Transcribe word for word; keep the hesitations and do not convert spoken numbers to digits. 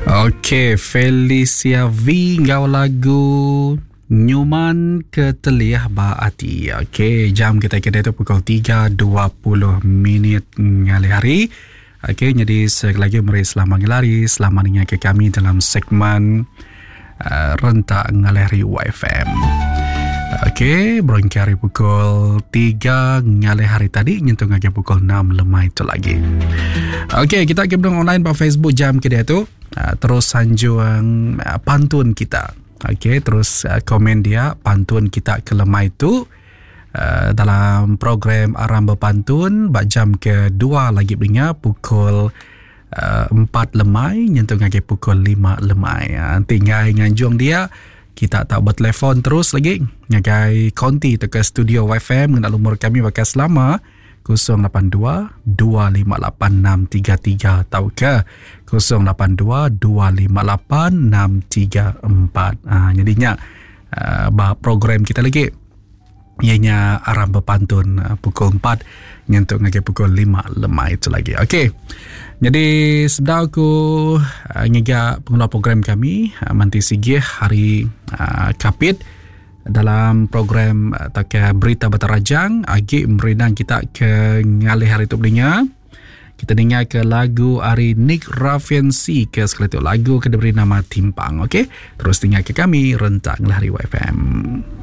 Okey, Felicia V ngau lagu Nyuman Keteliah Baati. Okey, jam kita kena tu pukul tiga dua puluh minit ngali hari. Okey, jadi sekali lagi mari selamat ngelari, selamat dengan ke kami dalam segmen uh, Rentak Ngali Hari Y F M. Okey, berangkari pukul tiga ngali hari tadi, nyentuh lagi pukul enam lemah itu lagi. Okey, kita akan online pada Facebook jam kedua tu. Uh, terus sanjung uh, pantun kita. Okey, terus uh, komen dia pantun kita ke lemah itu uh, dalam program Aram Berpantun bak jam kedua lagi punya pukul uh, empat lemah nyentuh lagi pukul lima lemah. Uh, tinggal nganjung dia kita tak bertelefon terus lagi ngagai konti ke studio Y F M dengan nomor kami bakal selama kosong lapan dua dua lima lapan enam tiga tiga atau ke kosong lapan dua dua lima lapan enam tiga empat. Ah, jadinya uh, program kita lagi ianya Aram Berpantun uh, pukul empat nyentuh lagi pukul lima lemah itu lagi. Okey. Jadi sebenarnya aku uh, ngigak pengeluar program kami uh, manti sigih hari uh, Kapit dalam program atau ke Berita Berterajang agi merenang kita ke ngalih hari tu belinya. Kita dengar ke lagu Ari Nick Rafiansi ke sekali tu lagu ke diberi nama Timpang. Okey, terus dengar ke kami Rentak Ngali Hari Y F M.